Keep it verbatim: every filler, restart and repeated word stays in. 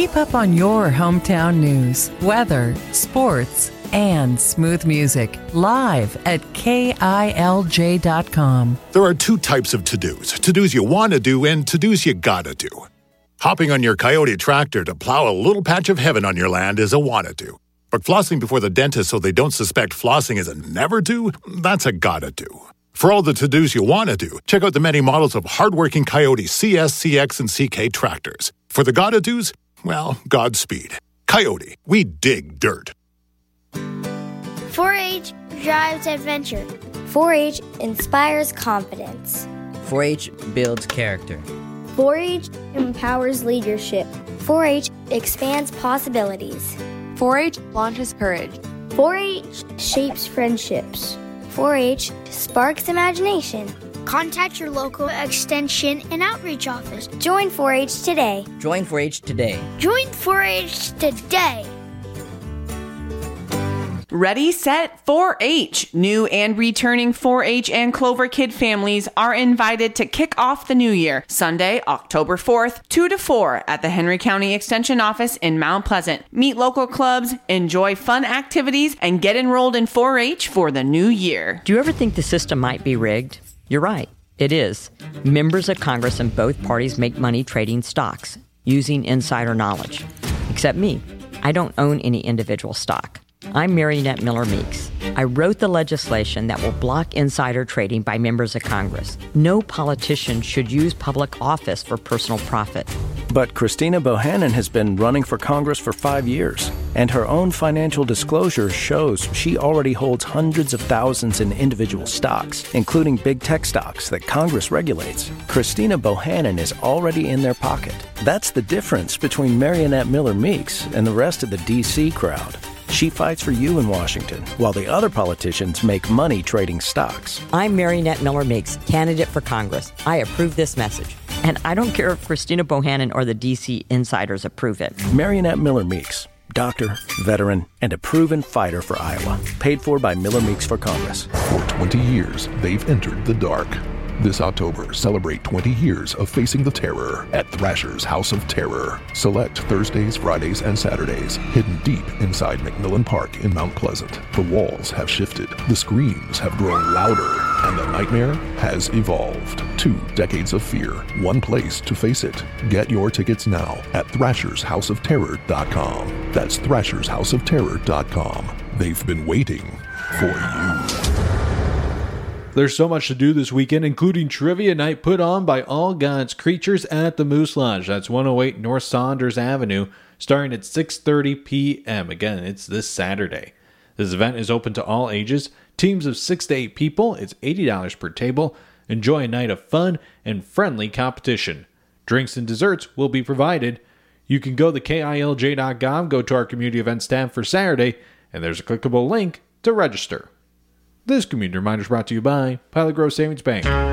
Keep up on your hometown news, weather, sports, and smooth music live at K I L J dot com. There are two types of to-dos. To-dos you want to do and to-dos you gotta do. Hopping on your Coyote tractor to plow a little patch of heaven on your land is a wanna do. But flossing before the dentist so they don't suspect flossing is a never do, that's a gotta do. For all the to-dos you want to do, check out the many models of hardworking Coyote C S, C X, and C K tractors. For the gotta do's, well, Godspeed. Coyote, we dig dirt. four H drives adventure. four H inspires confidence. four H builds character. four H empowers leadership. four H expands possibilities. four H launches courage. four H shapes friendships. four H sparks imagination. Contact your local extension and outreach office. Join four H today. Join four H today. Join four H today. Ready, set, four H. New and returning four H and Clover Kid families are invited to kick off the new year, Sunday, October fourth, two to four at the Henry County Extension Office in Mount Pleasant. Meet local clubs, enjoy fun activities, and get enrolled in four H for the new year. Do you ever think the system might be rigged? You're right, it is. Members of Congress in both parties make money trading stocks, using insider knowledge. Except me, I don't own any individual stock. I'm Marionette Miller Meeks. I wrote the legislation that will block insider trading by members of Congress. No politician should use public office for personal profit. But Christina Bohannon has been running for Congress for five years, and her own financial disclosure shows she already holds hundreds of thousands in individual stocks, including big tech stocks that Congress regulates. Christina Bohannon is already in their pocket. That's the difference between Marionette Miller Meeks and the rest of the D C crowd. She fights for you in Washington, while the other politicians make money trading stocks. I'm Marionette Miller Meeks, candidate for Congress. I approve this message. And I don't care if Christina Bohannon or the D C insiders approve it. Marionette Miller Meeks, doctor, veteran, and a proven fighter for Iowa. Paid for by Miller Meeks for Congress. For twenty years, they've entered the dark. This October, celebrate twenty years of facing the terror at Thrasher's House of Terror. Select Thursdays, Fridays, and Saturdays, hidden deep inside McMillan Park in Mount Pleasant. The walls have shifted, the screams have grown louder, and the nightmare has evolved. Two decades of fear, one place to face it. Get your tickets now at thrashers house of terror dot com. That's thrashers house of terror dot com. They've been waiting for you. There's so much to do this weekend, including trivia night put on by All God's Creatures at the Moose Lodge. That's one oh eight North Saunders Avenue, starting at six thirty p.m. Again, it's this Saturday. This event is open to all ages, teams of six to eight people. It's eighty dollars per table. Enjoy a night of fun and friendly competition. Drinks and desserts will be provided. You can go to K I L J dot com, go to our community events tab for Saturday, and there's a clickable link to register. This community reminder is brought to you by Pilot Grove Savings Bank.